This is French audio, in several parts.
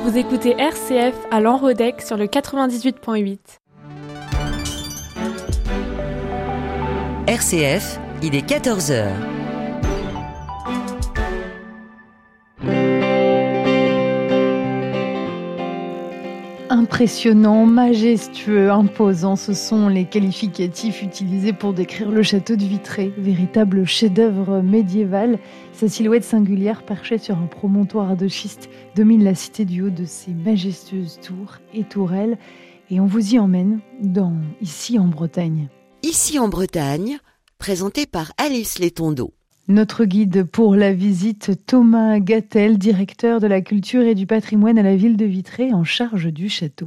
Vous écoutez RCF à Lanrodec sur le 98.8. RCF, il est 14h. Impressionnant, majestueux, imposant, ce sont les qualificatifs utilisés pour décrire le château de Vitré, véritable chef-d'œuvre médiéval. Sa silhouette singulière, perchée sur un promontoire de schiste, domine la cité du haut de ses majestueuses tours et tourelles. Et on vous y emmène Ici en Bretagne. Ici en Bretagne, présenté par Alice Létondo. Notre guide pour la visite, Thomas Gattel, directeur de la culture et du patrimoine à la ville de Vitré, en charge du château.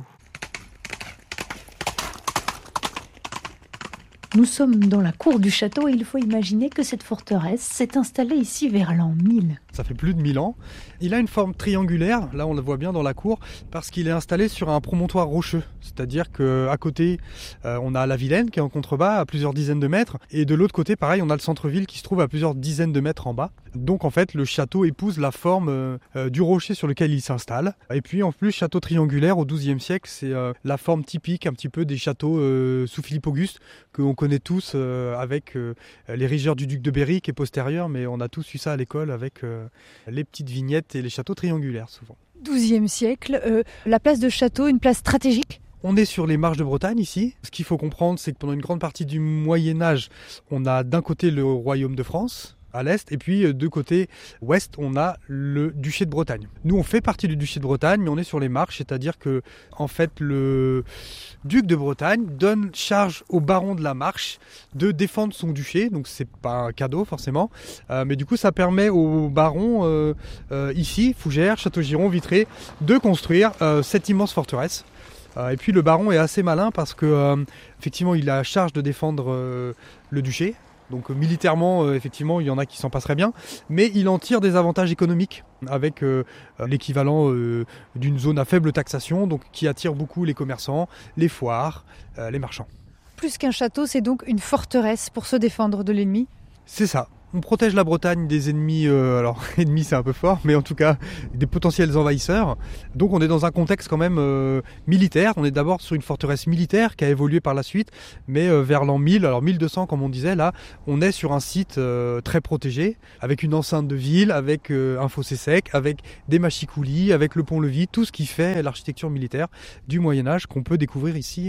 Nous sommes dans la cour du château et il faut imaginer que cette forteresse s'est installée ici vers l'an 1000. Ça fait plus de 1000 ans. Il a une forme triangulaire, là on le voit bien dans la cour, parce qu'il est installé sur un promontoire rocheux. C'est-à-dire qu'à côté, on a la Vilaine qui est en contrebas à plusieurs dizaines de mètres. Et de l'autre côté, pareil, on a le centre-ville qui se trouve à plusieurs dizaines de mètres en bas. Donc en fait, le château épouse la forme du rocher sur lequel il s'installe. Et puis en plus, château triangulaire au XIIe siècle, c'est la forme typique un petit peu des châteaux sous Philippe Auguste, qu'on connaît tous avec les rigeurs du duc de Berry qui est postérieur, mais on a tous eu ça à l'école avec les petites vignettes et les châteaux triangulaires souvent. XIIe siècle, la place de château, une place stratégique ? On est sur les marches de Bretagne ici. Ce qu'il faut comprendre, c'est que pendant une grande partie du Moyen-Âge, on a d'un côté le royaume de France, à l'est, et puis de côté ouest, on a le duché de Bretagne. Nous, on fait partie du duché de Bretagne, mais on est sur les marches, c'est-à-dire que, en fait, le duc de Bretagne donne charge au baron de la Marche de défendre son duché, donc c'est pas un cadeau forcément, mais du coup, ça permet au baron ici, Fougères, Château-Giron, Vitré, de construire cette immense forteresse. Et puis le baron est assez malin parce que effectivement il a charge de défendre le duché. Donc militairement, effectivement, il y en a qui s'en passeraient bien, mais il en tire des avantages économiques avec l'équivalent d'une zone à faible taxation, donc qui attire beaucoup les commerçants, les foires, les marchands. Plus qu'un château, c'est donc une forteresse pour se défendre de l'ennemi ? C'est ça. On protège la Bretagne des ennemis, alors ennemis c'est un peu fort, mais en tout cas des potentiels envahisseurs. Donc on est dans un contexte quand même militaire. On est d'abord sur une forteresse militaire qui a évolué par la suite, mais vers l'an 1000, alors 1200 comme on disait, là on est sur un site très protégé, avec une enceinte de ville, avec un fossé sec, avec des mâchicoulis, avec le pont-levis, tout ce qui fait l'architecture militaire du Moyen-Âge qu'on peut découvrir ici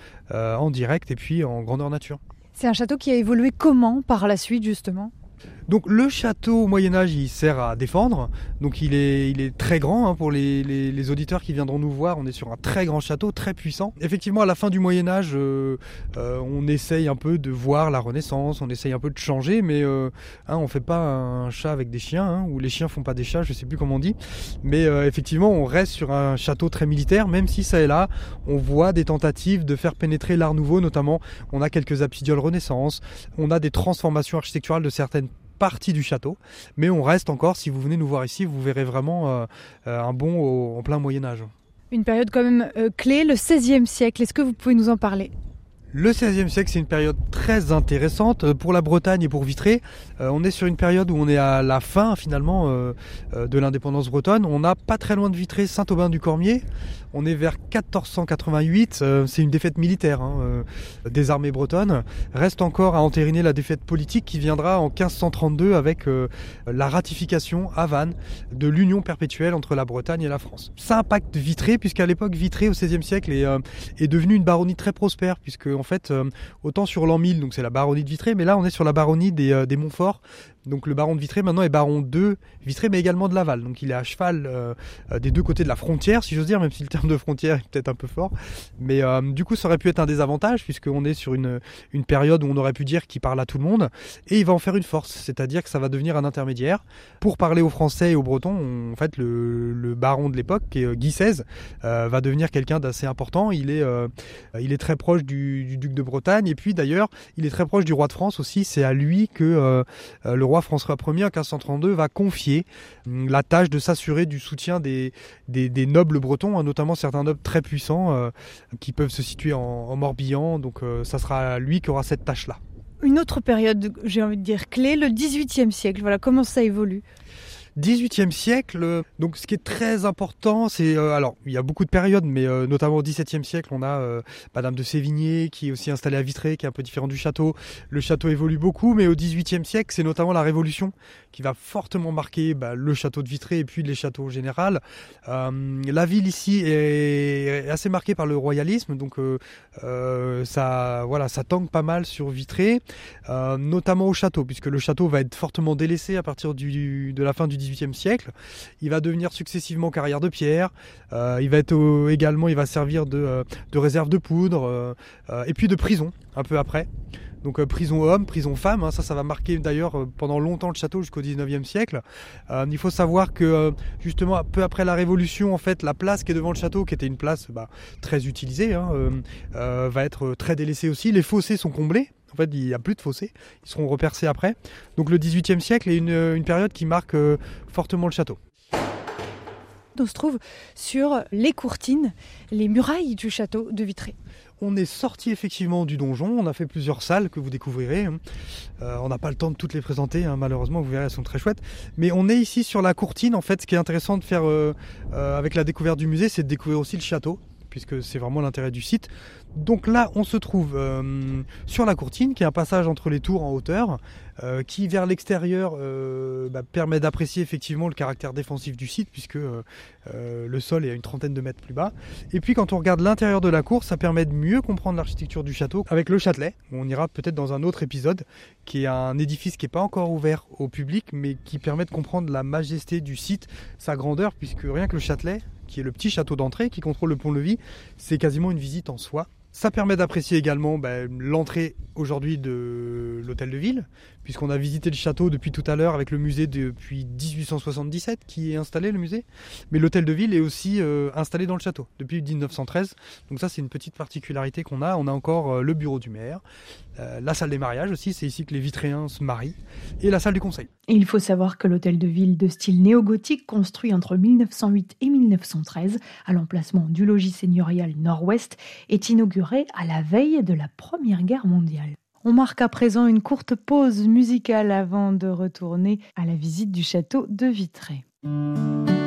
en direct et puis en grandeur nature. C'est un château qui a évolué comment par la suite justement ? Donc le château au Moyen-Âge, il sert à défendre, donc il est très grand pour les auditeurs qui viendront nous voir, on est sur un très grand château, très puissant. Effectivement à la fin du Moyen-Âge, on essaye un peu de voir la Renaissance, on essaye un peu de changer, mais on fait pas un chat avec des chiens, ou les chiens font pas des chats, je sais plus comment on dit, mais effectivement on reste sur un château très militaire, même si ça et là, on voit des tentatives de faire pénétrer l'art nouveau, notamment on a quelques absidioles Renaissance, on a des transformations architecturales de certaines partie du château, mais on reste encore, si vous venez nous voir ici, vous verrez vraiment un bond en plein Moyen-Âge. Une période quand même clé, le XVIe siècle, est-ce que vous pouvez nous en parler ? Le XVIe siècle, c'est une période très intéressante pour la Bretagne et pour Vitré. On est sur une période où on est à la fin finalement de l'indépendance bretonne. On n'a pas très loin de Vitré, Saint-Aubin-du-Cormier. On est vers 1488, c'est une défaite militaire des armées bretonnes. Reste encore à entériner la défaite politique qui viendra en 1532 avec la ratification à Vannes de l'union perpétuelle entre la Bretagne et la France. Ça impacte Vitré, puisqu'à l'époque Vitré au XVIe siècle est devenue une baronnie très prospère, puisque en fait, autant sur l'an 1000, donc c'est la baronnie de Vitré, mais là on est sur la baronnie des Montfort. Donc le baron de Vitré maintenant est baron de Vitré, mais également de Laval. Donc il est à cheval des deux côtés de la frontière, si j'ose dire, même si le terme de frontière est peut-être un peu fort. Mais du coup, ça aurait pu être un désavantage, puisqu'on est sur une période où on aurait pu dire qu'il parle à tout le monde. Et il va en faire une force, c'est-à-dire que ça va devenir un intermédiaire. Pour parler aux Français et aux Bretons, en fait, le baron de l'époque, qui est Guy XVI, va devenir quelqu'un d'assez important. Il est très proche du duc de Bretagne, et puis d'ailleurs, il est très proche du roi de France aussi. C'est à lui que le roi François Ier en 1532 va confier la tâche de s'assurer du soutien des nobles bretons, notamment certains nobles très puissants qui peuvent se situer en Morbihan, donc ça sera lui qui aura cette tâche-là. Une autre période, j'ai envie de dire clé, le XVIIIe siècle, voilà, comment ça évolue ? XVIIIe siècle, donc ce qui est très important, c'est alors il y a beaucoup de périodes, mais notamment au XVIIe siècle, on a Madame de Sévigné qui est aussi installée à Vitré, qui est un peu différent du château. Le château évolue beaucoup, mais au XVIIIe siècle, c'est notamment la Révolution qui va fortement marquer le château de Vitré et puis les châteaux en général. La ville ici est assez marquée par le royalisme, donc ça tangue pas mal sur Vitré, notamment au château, puisque le château va être fortement délaissé à partir de la fin du XVIIIe siècle. Il va devenir successivement carrière de pierre, il va servir de réserve de poudre, et puis de prison, un peu après. Donc prison homme, prison femme, ça va marquer d'ailleurs pendant longtemps le château jusqu'au 19e siècle. Il faut savoir que justement peu après la Révolution, en fait, la place qui est devant le château, qui était une place très utilisée, va être très délaissée aussi. Les fossés sont comblés. En fait, il n'y a plus de fossés, ils seront repercés après. Donc le 18e siècle est une période qui marque fortement le château. On se trouve sur les courtines, les murailles du château de Vitré. On est sorti effectivement du donjon, on a fait plusieurs salles que vous découvrirez. On n'a pas le temps de toutes les présenter, malheureusement, vous verrez, elles sont très chouettes. Mais on est ici sur la courtine. En fait, ce qui est intéressant de faire avec la découverte du musée, c'est de découvrir aussi le château, puisque c'est vraiment l'intérêt du site. Donc là, on se trouve sur la courtine, qui est un passage entre les tours en hauteur, qui vers l'extérieur permet d'apprécier effectivement le caractère défensif du site, puisque le sol est à une trentaine de mètres plus bas. Et puis quand on regarde l'intérieur de la cour, ça permet de mieux comprendre l'architecture du château avec le Châtelet. On ira peut-être dans un autre épisode, qui est un édifice qui n'est pas encore ouvert au public, mais qui permet de comprendre la majesté du site, sa grandeur, puisque rien que le Châtelet, qui est le petit château d'entrée qui contrôle le pont-levis, c'est quasiment une visite en soi. Ça permet d'apprécier également l'entrée aujourd'hui de l'hôtel de ville, puisqu'on a visité le château depuis tout à l'heure avec le musée depuis 1877 qui est installé, le musée. Mais l'hôtel de ville est aussi installé dans le château depuis 1913. Donc ça, c'est une petite particularité qu'on a. On a encore le bureau du maire, la salle des mariages aussi, c'est ici que les Vitréens se marient, et la salle du conseil. Et il faut savoir que l'hôtel de ville de style néo-gothique, construit entre 1908 et 1913, à l'emplacement du logis seigneurial Nord-Ouest, est inauguré à la veille de la Première Guerre mondiale. On marque à présent une courte pause musicale avant de retourner à la visite du château de Vitré.